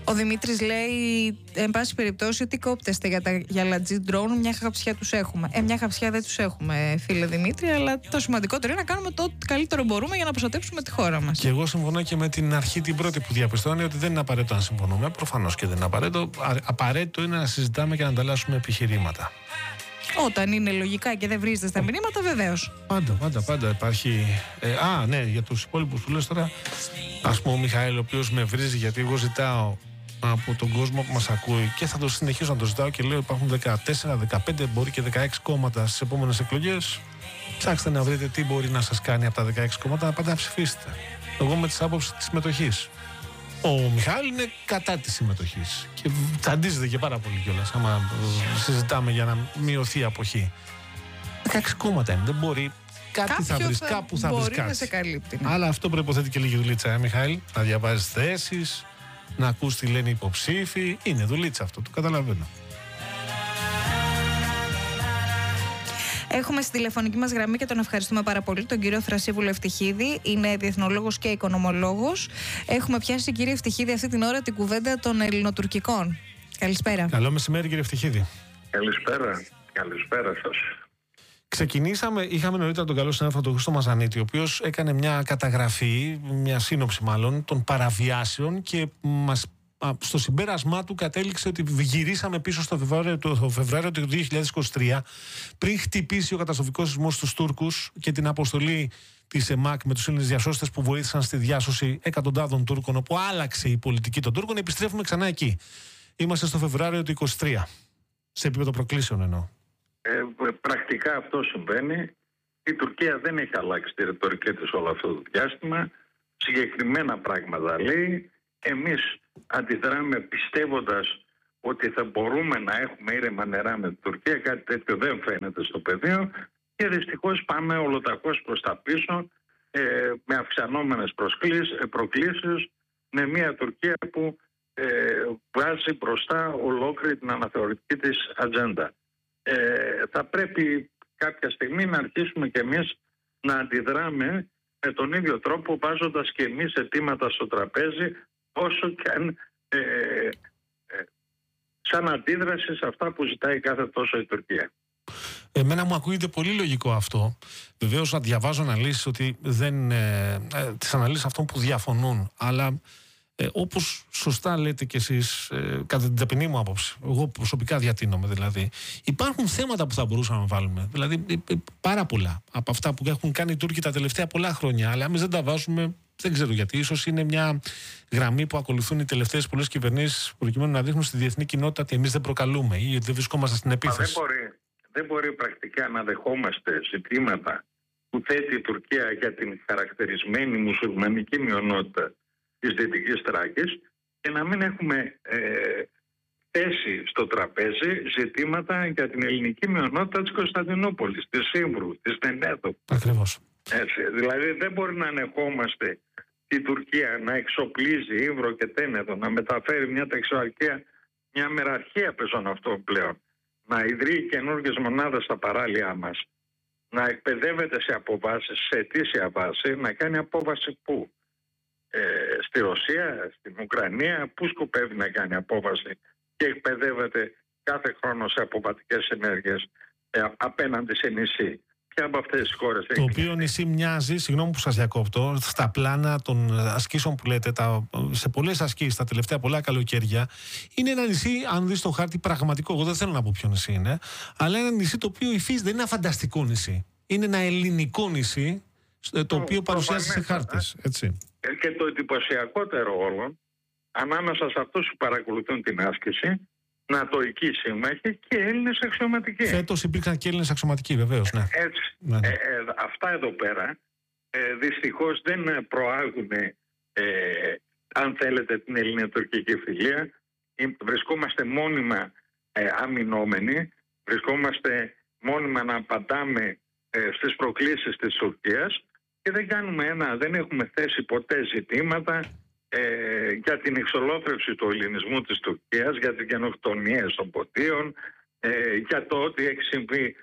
Ο Δημήτρης λέει, εν πάση περιπτώσει, τι κόπτεστε για τα γυαλατζή ντρόουν, μια χαψιά τους έχουμε. Μια χαψιά δεν τους έχουμε, φίλε Δημήτρη, αλλά το σημαντικότερο είναι να κάνουμε το καλύτερο μπορούμε για να προστατεύσουμε τη χώρα μας. Και εγώ συμφωνώ και με την αρχή την πρώτη που διαπιστώνει ότι δεν είναι απαραίτητο να συμφωνούμε. Προφανώς και δεν είναι απαραίτητο. Απαραίτητο είναι να συζητάμε και να ανταλλάσσουμε επιχειρήματα. Όταν είναι λογικά και δεν βρίζετε στα μηνύματα, βεβαίως. Πάντα υπάρχει. Ναι, για τους υπόλοιπους που λες τώρα, ας πούμε ο Μιχαήλ, ο οποίος με βρίζει γιατί εγώ ζητάω από τον κόσμο που μας ακούει και θα το συνεχίσω να το ζητάω και λέω υπάρχουν 14, 15, μπορεί και 16 κόμματα στις επόμενες εκλογές. Ψάξτε να βρείτε τι μπορεί να σας κάνει από τα 16 κόμματα, να πάτε να ψηφίσετε. Εγώ με τις άποψεις της συμμετοχής. Ο Μιχάλη είναι κατά της συμμετοχής και τσαντίζεται και πάρα πολύ κιόλας άμα συζητάμε για να μειωθεί η αποχή. 16 κόμματα είναι, δεν μπορεί. Κάτι θα βρεις, κάπου θα βρεις κάτι. Να σε καλύπτει, ναι. Αλλά αυτό προϋποθέτει και λίγη δουλίτσα, Μιχάλη, να διαβάζεις θέσεις, να ακούς τι λένε οι υποψήφοι. Είναι δουλίτσα αυτό, το καταλαβαίνω. Έχουμε στη τηλεφωνική μας γραμμή και τον ευχαριστούμε πάρα πολύ τον κύριο Θρασίβουλο Ευτυχίδη. Είναι διεθνολόγος και οικονομολόγος. Έχουμε πιάσει, κύριε Ευτυχίδη, αυτή την ώρα την κουβέντα των ελληνοτουρκικών. Καλησπέρα. Καλό μεσημέρι, κύριε Ευτυχίδη. Καλησπέρα σας. Ξεκινήσαμε, είχαμε νωρίτερα τον καλό συνάδελφο τον Χρήστο Μαζανίτη, ο οποίος έκανε μια καταγραφή, μια σύνοψη μάλλον, των παραβιάσεων και μας, στο συμπέρασμά του κατέληξε ότι γυρίσαμε πίσω στο Φεβρουάριο του 2023, πριν χτυπήσει ο καταστροφικός σεισμός στους Τούρκους και την αποστολή της ΕΜΑΚ με τους Έλληνες διασώστες που βοήθησαν στη διάσωση εκατοντάδων Τούρκων, όπου άλλαξε η πολιτική των Τούρκων. Επιστρέφουμε ξανά εκεί. Είμαστε στο Φεβρουάριο του 2023, σε επίπεδο προκλήσεων εννοώ. Πρακτικά αυτό συμβαίνει. Η Τουρκία δεν έχει αλλάξει τη ρητορική της όλο αυτό το διάστημα. Συγκεκριμένα πράγματα λέει. Εμείς αντιδράμε πιστεύοντας ότι θα μπορούμε να έχουμε ήρεμα νερά με την Τουρκία. Κάτι τέτοιο δεν φαίνεται στο πεδίο. Και δυστυχώς πάμε ολοταχώς προς τα πίσω με αυξανόμενες προκλήσεις, με μια Τουρκία που βάζει μπροστά ολόκληρη την αναθεωρητική της ατζέντα. Θα πρέπει κάποια στιγμή να αρχίσουμε κι εμείς να αντιδράμε με τον ίδιο τρόπο, βάζοντας κι εμείς αιτήματα στο τραπέζι, όσο και αν σαν αντίδραση σε αυτά που ζητάει κάθε τόσο η Τουρκία. Εμένα μου ακούγεται πολύ λογικό αυτό. Βεβαίως να διαβάζω αναλύσεις ότι τις αναλύσεις αυτών που διαφωνούν, αλλά όπως σωστά λέτε κι εσείς, κατά την ταπεινή μου άποψη, εγώ προσωπικά διατείνομαι δηλαδή, υπάρχουν θέματα που θα μπορούσαμε να βάλουμε. Δηλαδή πάρα πολλά από αυτά που έχουν κάνει οι Τούρκοι τα τελευταία πολλά χρόνια, αλλά εμείς δεν τα βάζουμε, δεν ξέρω γιατί. Ίσως είναι μια γραμμή που ακολουθούν οι τελευταίες πολλές κυβερνήσεις προκειμένου να δείχνουν στη διεθνή κοινότητα ότι εμείς δεν προκαλούμε ή δεν βρισκόμαστε στην επίθεση. Δεν μπορεί πρακτικά να δεχόμαστε ζητήματα που θέτει η Τουρκία για την χαρακτηρισμένη μουσουλμανική μειονότητα της Δυτικής Θράκης και να μην έχουμε θέσει στο τραπέζι ζητήματα για την ελληνική μειονότητα της Κωνσταντινούπολης, της Σύμβρου, της Τενέδου. Ακριβώς. Δηλαδή δεν μπορεί να ανεχόμαστε η Τουρκία να εξοπλίζει Ύβρο και Τένεδο, να μεταφέρει μια ταξιαρχία, μια μεραρχία πεζών αυτών πλέον, να ιδρύει καινούργιες μονάδες στα παράλια μας, να εκπαιδεύεται σε αποβάσεις, σε αιτήσια βάση, να κάνει απόβαση πού? Στη Ρωσία, στην Ουκρανία, πού σκοπεύει να κάνει απόβαση και εκπαιδεύεται κάθε χρόνο σε αποβατικές ενέργειες απέναντι σε νησί? Ποια από αυτές τις χώρες? Το οποίο νησί μοιάζει, συγγνώμη που σας διακόπτω, στα πλάνα των ασκήσεων που λέτε, σε πολλές ασκήσεις τα τελευταία πολλά καλοκαίρια, είναι ένα νησί, αν δεις το χάρτη, πραγματικό. Εγώ δεν θέλω να πω ποιο νησί είναι, αλλά είναι ένα νησί το οποίο η φύση δεν είναι ένα φανταστικό νησί. Είναι ένα ελληνικό νησί, το οποίο παρουσιάζει σε χάρτες. Έτσι. Και το εντυπωσιακότερο όλων, ανάμεσα σε αυτούς που παρακολουθούν την άσκηση, νατοικοί σύμμαχοι και Έλληνες αξιωματικοί. Φέτος υπήρξαν και Έλληνες αξιωματικοί, βεβαίως. Ναι. Έτσι. Ναι. Αυτά εδώ πέρα δυστυχώς δεν προάγουν, αν θέλετε, την ελληνοτουρκική φιλία. Βρισκόμαστε μόνιμα αμυνόμενοι, βρισκόμαστε μόνιμα να απαντάμε στις προκλήσεις της Τουρκίας και δεν έχουμε θέσει ποτέ ζητήματα για την εξολόθρευση του ελληνισμού της Τουρκίας, για τις γενοκτονίες των ποτίων, για το ότι έχει συμβεί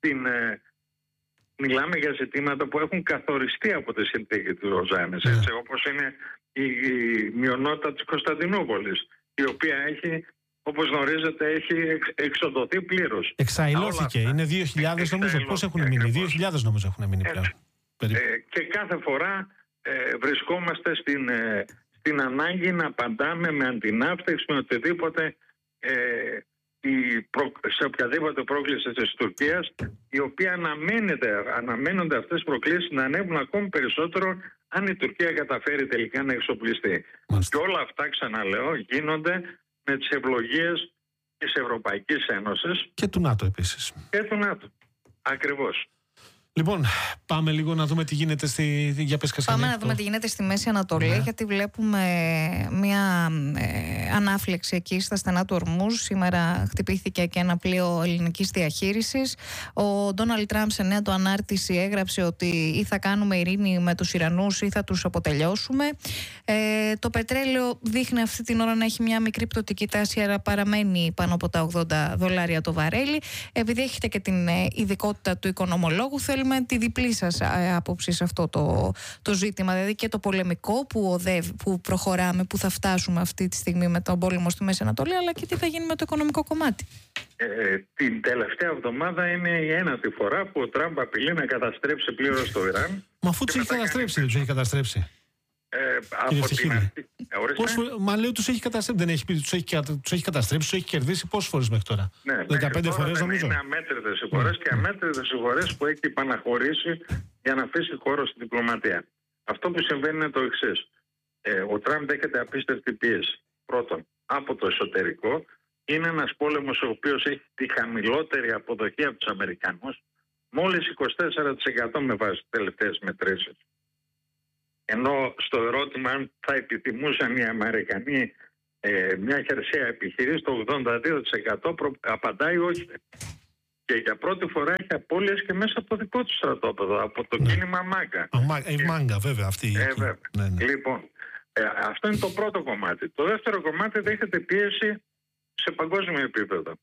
μιλάμε για ζητήματα που έχουν καθοριστεί από τη συνθήκη της Λοζάνης, όπως είναι η μειονότητα της Κωνσταντινούπολης, η οποία έχει, όπως γνωρίζετε, έχει εξοντωθεί πλήρως. Εξαϊλώθηκε. Είναι 2.000 νομίζω. Πώς έχουν μείνει? 2.000 νομίζω έχουν μείνει πλέον. Και κάθε φορά βρισκόμαστε στην ανάγκη να απαντάμε με αντιναύτευση, με οτιδήποτε, σε οποιαδήποτε πρόκληση της Τουρκίας, η οποία αναμένονται αυτές οι προκλήσεις να ανέβουν ακόμη περισσότερο αν η Τουρκία καταφέρει τελικά να εξοπλιστεί. Και όλα αυτά, ξαναλέω, γίνονται με τις ευλογίες της Ευρωπαϊκής Ένωσης. Και του ΝΑΤΟ επίσης. Και του ΝΑΤΟ. Ακριβώς. Λοιπόν, πάμε λίγο να δούμε τι γίνεται Πάμε να δούμε τι γίνεται στη Μέση Ανατολή, γιατί βλέπουμε μια ανάφλεξη εκεί στα στενά του Ορμούζ. Σήμερα χτυπήθηκε και ένα πλοίο ελληνικής διαχείρισης. Ο Ντόναλντ Τραμπ σε νέα του ανάρτηση έγραψε ότι ή θα κάνουμε ειρήνη με τους Ιρανούς ή θα τους αποτελειώσουμε. Το πετρέλαιο δείχνει αυτή την ώρα να έχει μια μικρή πτωτική τάση, άρα παραμένει πάνω από τα $80 το βαρέλι. Επειδή έχετε και την ειδικότητα του οικονομολόγου, θέλουμε τη διπλή σας άποψη σε αυτό το ζήτημα, δηλαδή και το πολεμικό που προχωράμε, που θα φτάσουμε αυτή τη στιγμή με τον πόλεμο στη Μέση Ανατολή, αλλά και τι θα γίνει με το οικονομικό κομμάτι. Την τελευταία εβδομάδα είναι η ένατη φορά που ο Τραμπ απειλεί να καταστρέψει πλήρως το Ιράν. Μα αφού τους έχει καταστρέψει, δεν τους έχει καταστρέψει? Από την αρχή. Μα λέω τους έχει καταστρέψει. Δεν έχει πει, τους έχει καταστρέψει, τους έχει κερδίσει πόσες φορές μέχρι τώρα? 15 φορές νομίζω. Είναι αμέτρητες οι φορές και αμέτρητες οι φορές που έχει επαναχωρήσει για να αφήσει χώρο στην διπλωματία. Αυτό που συμβαίνει είναι το εξής. Ο Τραμπ δέχεται απίστευτη πίεση. Πρώτον, από το εσωτερικό. Είναι ένας πόλεμος ο οποίος έχει τη χαμηλότερη αποδοχή από τους Αμερικανούς, μόλις 24% με βάση τις τελευταίες μετρήσεις. Ενώ στο ερώτημα αν θα επιτιμούσαν οι Αμερικανοί μια χερσαία επιχείρηση, το 82% απαντάει όχι. Και για πρώτη φορά έχει απώλειες και μέσα από το δικό του στρατόπεδο, από το κίνημα Μάγκα. Η Μάγκα, βέβαια, αυτή. Ναι. Λοιπόν, αυτό είναι το πρώτο κομμάτι. Το δεύτερο κομμάτι δέχεται πίεση σε παγκόσμιο επίπεδο.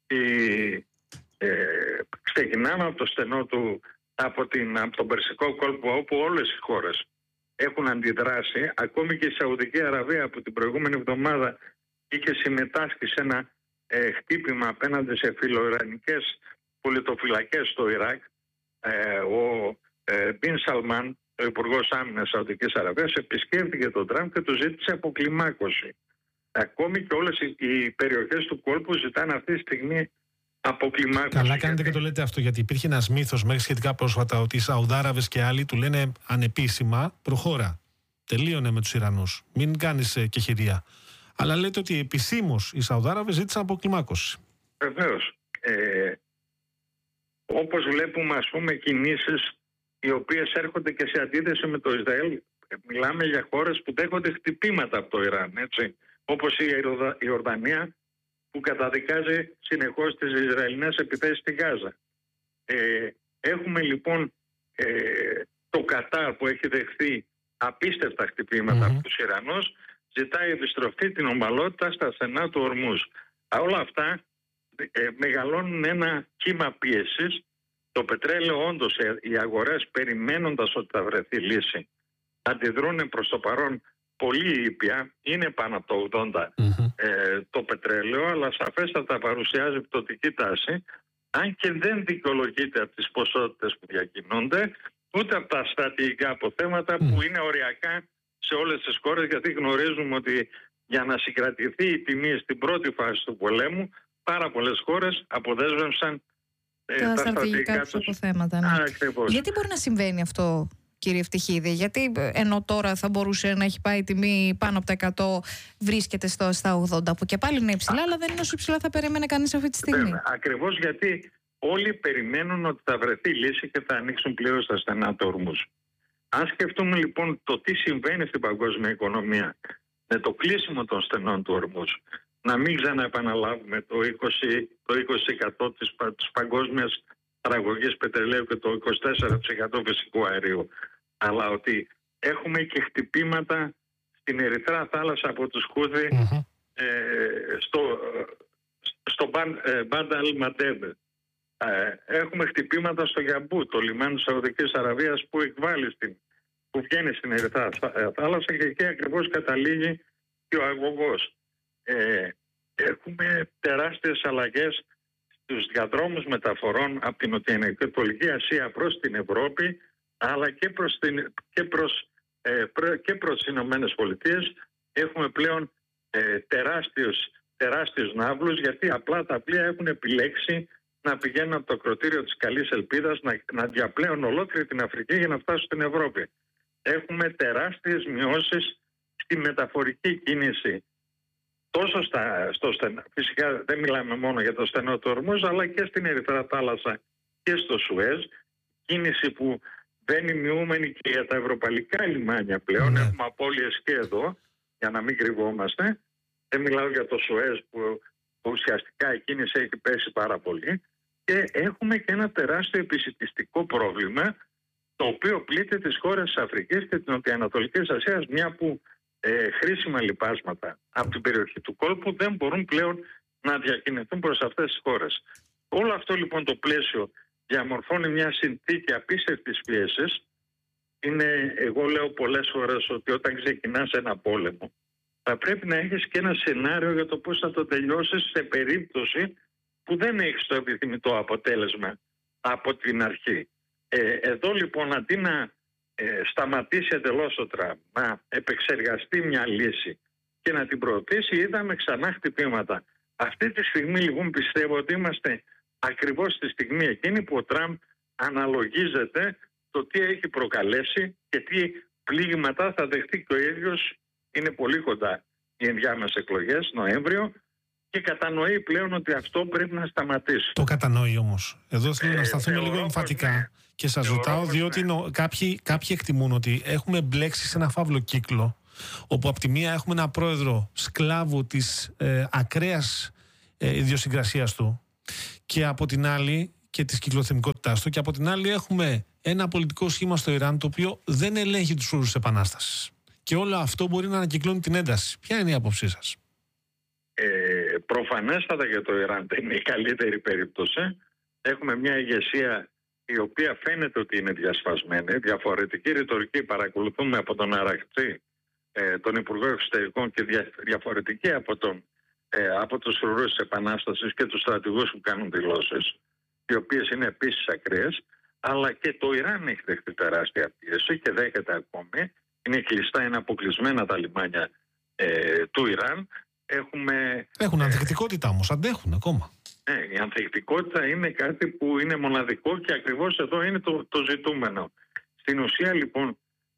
Ξεκινάμε από το στενό του, από τον Περσικό κόλπο, όπου όλες οι χώρες έχουν αντιδράσει. Ακόμη και η Σαουδική Αραβία από την προηγούμενη εβδομάδα είχε συμμετάσχει σε ένα χτύπημα απέναντι σε φιλοϊρανικές πολιτοφυλακές στο Ιράκ. Ο Μπιν Σαλμάν, ο Υπουργός Άμυνας Σαουδικής Αραβίας, επισκέφθηκε τον Τραμπ και του ζήτησε αποκλιμάκωση. Ακόμη και όλες οι περιοχές του κόλπου ζητάνε αυτή τη στιγμή αποκλιμάκωση. Καλά κάνετε και το λέτε αυτό, γιατί υπήρχε ένας μύθος μέχρι σχετικά πρόσφατα ότι οι Σαουδάραβες και άλλοι του λένε ανεπίσημα προχώρα. Τελείωνε με τους Ιρανούς. Μην κάνεις κεχηρία. Αλλά λέτε ότι επισήμως οι Σαουδάραβες ζήτησαν αποκλιμάκωση. Βεβαίως. Όπως βλέπουμε, ας πούμε, κινήσεις οι οποίες έρχονται και σε αντίθεση με το Ισραήλ. Μιλάμε για χώρες που δέχονται χτυπήματα από το Ιράν, έτσι. Όπως η Ιορδανία, που καταδικάζει συνεχώς τις Ισραηλινές επιθέσεις στη Γάζα. Έχουμε λοιπόν το Κατάρ που έχει δεχθεί απίστευτα χτυπήματα από τους Ιρανούς, ζητάει επιστροφή την ομαλότητα στα στενά του Ορμούζ. Όλα αυτά μεγαλώνουν ένα κύμα πίεσης. Το πετρέλαιο, όντως, οι αγορές, περιμένοντας ότι θα βρεθεί λύση, αντιδρούν προς το παρόν πολύ ήπια. Είναι πάνω από το 80 το πετρέλαιο, αλλά σαφέστατα παρουσιάζει πτωτική τάση, αν και δεν δικαιολογείται από τις ποσότητες που διακινούνται, ούτε από τα στρατηγικά αποθέματα που είναι οριακά σε όλες τις χώρες, γιατί γνωρίζουμε ότι για να συγκρατηθεί η τιμή στην πρώτη φάση του πολέμου, πάρα πολλές χώρες αποδέσμευσαν τα στρατηγικά τους αποθέματα. Ναι. Γιατί μπορεί να συμβαίνει αυτό, κύριε Ευτυχίδη? Γιατί ενώ τώρα θα μπορούσε να έχει πάει η τιμή πάνω από τα 100, βρίσκεται στα 80, που και πάλι είναι υψηλά, αλλά δεν είναι όσο υψηλά θα περίμενε κανείς αυτή τη στιγμή. Ακριβώς γιατί όλοι περιμένουν ότι θα βρεθεί λύση και θα ανοίξουν πλήρως τα στενά του Ορμούζ. Αν σκεφτούμε λοιπόν το τι συμβαίνει στην παγκόσμια οικονομία με το κλείσιμο των στενών του Ορμούζ, να μην ξαναεπαναλάβουμε το 20% της παγκόσμιας παραγωγής πετρελαίου και το 24% φυσικού αερίου, αλλά ότι έχουμε και χτυπήματα στην Ερυθρά θάλασσα από τους Χούθη στο Μπαντ Αλ Μαντέμπ. Έχουμε χτυπήματα στο Γιαμπού, το λιμάνι της Σαουδικής Αραβίας που εκβάλλει που βγαίνει στην Ερυθρά θάλασσα, και εκεί ακριβώς καταλήγει και ο αγωγός. έχουμε τεράστιες αλλαγές στους διαδρόμους μεταφορών από την Νοτιοανατολική Ασία προς την Ευρώπη, αλλά και προς τις Ηνωμένες Πολιτείες. Έχουμε πλέον τεράστιους ναύλους, γιατί απλά τα πλοία έχουν επιλέξει να πηγαίνουν από το ακρωτήριο της Καλής Ελπίδας, να διαπλέουν ολόκληρη την Αφρική για να φτάσουν στην Ευρώπη. Έχουμε τεράστιες μειώσεις στη μεταφορική κίνηση, τόσο στο στενό, φυσικά δεν μιλάμε μόνο για το στενό του Ορμούζ, αλλά και στην Ερυθρά Θάλασσα και στο Σουέζ, κίνηση που βαίνει μειούμενη και για τα ευρωπαϊκά λιμάνια πλέον. Έχουμε απώλειες και εδώ, για να μην κρυβόμαστε. Δεν μιλάω για το Σουέζ που ουσιαστικά η κίνηση έχει πέσει πάρα πολύ. Και έχουμε και ένα τεράστιο επισιτιστικό πρόβλημα, το οποίο πλήττει τις χώρες της Αφρικής και της Νοτιοανατολικής Ασίας, μια που χρήσιμα λιπάσματα από την περιοχή του κόλπου δεν μπορούν πλέον να διακινηθούν προς αυτές τις χώρες. Όλο αυτό λοιπόν το πλαίσιο διαμορφώνει μια συνθήκη απίστευτης πίεσης. Εγώ λέω πολλές φορές ότι όταν ξεκινάς ένα πόλεμο θα πρέπει να έχεις και ένα σενάριο για το πώς θα το τελειώσεις σε περίπτωση που δεν έχεις το επιθυμητό αποτέλεσμα από την αρχή. Εδώ λοιπόν, αντί να σταματήσει εντελώς το Τραμπ, να επεξεργαστεί μια λύση και να την προωθήσει, είδαμε ξανά χτυπήματα. Αυτή τη στιγμή λοιπόν πιστεύω ότι είμαστε ακριβώς στη στιγμή εκείνη που ο Τραμπ αναλογίζεται το τι έχει προκαλέσει και τι πλήγματα θα δεχτεί και ο ίδιος. Είναι πολύ κοντά οι ενδιάμεσες εκλογές, Νοέμβριο, και κατανοεί πλέον ότι αυτό πρέπει να σταματήσει. Το κατανοεί όμως. Εδώ θέλω να σταθούμε λίγο εμφατικά και σας ρωτάω, διότι κάποιοι εκτιμούν ότι έχουμε μπλέξει σε ένα φαύλο κύκλο, όπου από τη μία έχουμε ένα πρόεδρο σκλάβου της ακραίας ιδιοσυγκρασίας του και από την άλλη και της κυκλοθυμικότητάς του, και από την άλλη έχουμε ένα πολιτικό σχήμα στο Ιράν το οποίο δεν ελέγχει τους όρους της επανάστασης. Και όλο αυτό μπορεί να ανακυκλώνει την ένταση. Ποια είναι η άποψή σας? Προφανέστατα για το Ιράν δεν είναι η καλύτερη περίπτωση. Έχουμε μια ηγεσία η οποία φαίνεται ότι είναι διασπασμένη. Διαφορετική ρητορική παρακολουθούμε από τον Αραχτζή, τον Υπουργό Εξωτερικών, και διαφορετική από τους φρουρούς της Επανάστασης και τους στρατηγούς που κάνουν δηλώσεις, οι οποίες είναι επίσης ακραίες. Αλλά και το Ιράν έχει δεχτεί τεράστια πίεση και δέχεται ακόμη. Είναι κλειστά, είναι αποκλεισμένα τα λιμάνια του Ιράν. Έχουν ανθεκτικότητα όμως, αντέχουν ακόμα. Η ανθεκτικότητα είναι κάτι που είναι μοναδικό και ακριβώς εδώ είναι το ζητούμενο. Στην ουσία λοιπόν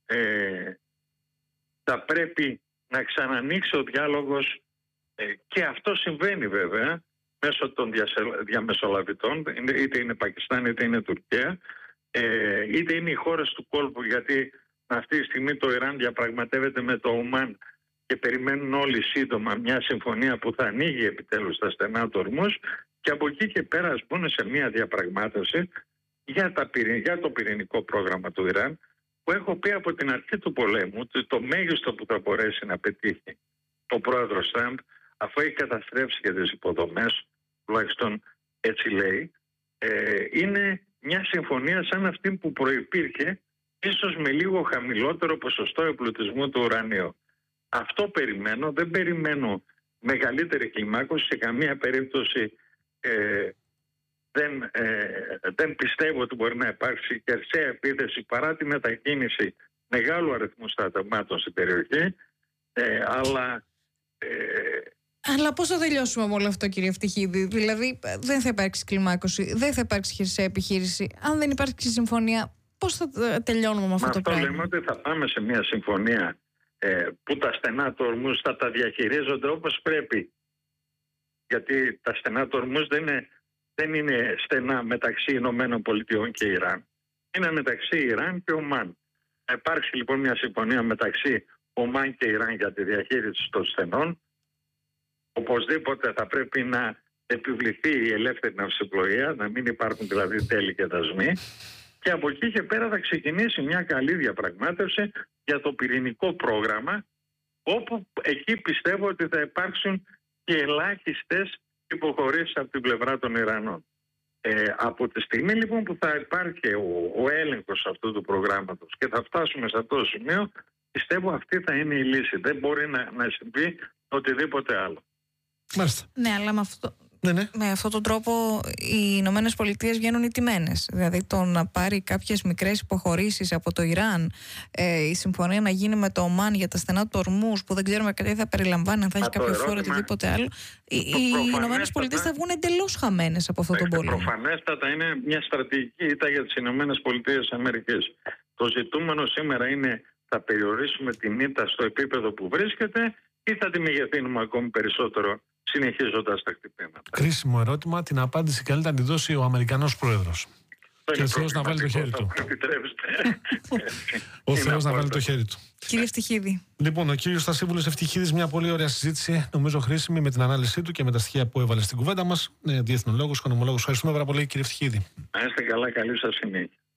θα πρέπει να ξανανοίξει ο διάλογος, και αυτό συμβαίνει βέβαια μέσω των διαμεσολαβητών, είτε είναι Πακιστάν είτε είναι Τουρκία, είτε είναι οι χώρες του κόλπου, γιατί αυτή τη στιγμή το Ιράν διαπραγματεύεται με το Ομάν και περιμένουν όλοι σύντομα μια συμφωνία που θα ανοίγει επιτέλους τα στενά του Ορμούζ, και από εκεί και πέρα ας πούμε σε μια διαπραγμάτευση για το πυρηνικό πρόγραμμα του Ιράν, που έχω πει από την αρχή του πολέμου ότι το μέγιστο που θα μπορέσει να πετύχει ο πρόεδρος Τραμπ, αφού έχει καταστρέψει και τις υποδομές, τουλάχιστον έτσι λέει, είναι μια συμφωνία σαν αυτή που προϋπήρχε, ίσως με λίγο χαμηλότερο ποσοστό εμπλουτισμού του ουρανίου. Αυτό περιμένω, δεν περιμένω μεγαλύτερη κλιμάκωση σε καμία περίπτωση. Δεν πιστεύω ότι μπορεί να υπάρξει χερσαία επίθεση παρά τη μετακίνηση μεγάλου αριθμού στρατευμάτων στην περιοχή, αλλά πώς θα τελειώσουμε με όλο αυτό, κύριε Ευτυχίδη? Δηλαδή δεν θα υπάρξει κλιμάκωση, δεν θα υπάρξει χερσαία επιχείρηση. Αν δεν υπάρξει συμφωνία, πώς θα τελειώνουμε με αυτό το πράγμα? Αυτό λέμε ότι θα πάμε σε μια συμφωνία που τα στενά του Ορμούζ θα τα διαχειρίζονται όπως πρέπει. Γιατί τα στενά του Ορμούζ δεν είναι στενά μεταξύ Ηνωμένων Πολιτειών και Ιράν. Είναι μεταξύ Ιράν και Ομάν. Θα υπάρξει λοιπόν μια συμφωνία μεταξύ Ομάν και Ιράν για τη διαχείριση των στενών. Οπωσδήποτε θα πρέπει να επιβληθεί η ελεύθερη ναυσιπλοεία, να μην υπάρχουν δηλαδή τέλη και δασμοί. Και από εκεί και πέρα θα ξεκινήσει μια καλή διαπραγμάτευση για το πυρηνικό πρόγραμμα, όπου εκεί πιστεύω ότι θα υπάρξουν και ελάχιστες υποχωρήσεις από την πλευρά των Ιρανών. Από τη στιγμή λοιπόν που θα υπάρχει ο έλεγχος αυτού του προγράμματος και θα φτάσουμε σε αυτό το σημείο, πιστεύω αυτή θα είναι η λύση. Δεν μπορεί να συμβεί οτιδήποτε άλλο. Μάλιστα. Ναι, αλλά Ναι. με αυτόν τον τρόπο οι Ηνωμένες Πολιτείες βγαίνουν ηττημένες. Δηλαδή το να πάρει κάποιες μικρές υποχωρήσεις από το Ιράν, η συμφωνία να γίνει με το Ομάν για τα στενά του Ορμούς, που δεν ξέρουμε τι θα περιλαμβάνει, αν θα έχει κάποιο φόρο οτιδήποτε άλλο. Οι Ηνωμένες Πολιτείες θα βγουν εντελώς χαμένες από αυτόν τον πόλεμο. Προφανέστατα είναι μια στρατηγική ήττα για τις Ηνωμένες Πολιτείες Αμερικής. Το ζητούμενο σήμερα είναι, θα περιορίσουμε την ήττα στο επίπεδο που βρίσκεται ή θα τη μεγεθύνουμε ακόμη περισσότερο, συνεχίζοντας τα χτυπήματα. Κρίσιμο ερώτημα. Την απάντηση καλύτερα να τη δώσει ο Αμερικανός πρόεδρος. Και ο Θεός να βάλει το χέρι του. Ο Θεός να βάλει το χέρι του. Κύριε Ευτυχίδη. Λοιπόν, ο κύριος Στασίβουλος Ευτυχίδης, μια πολύ ωραία συζήτηση, νομίζω χρήσιμη, με την ανάλυση του και με τα στοιχεία που έβαλε στην κουβέντα μας. Διεθνολόγος, οικονομολόγος. Ευχαριστούμε πάρα πολύ, κύριε Ευτυχίδη. Να είστε καλά, καλή σας συνέχεια.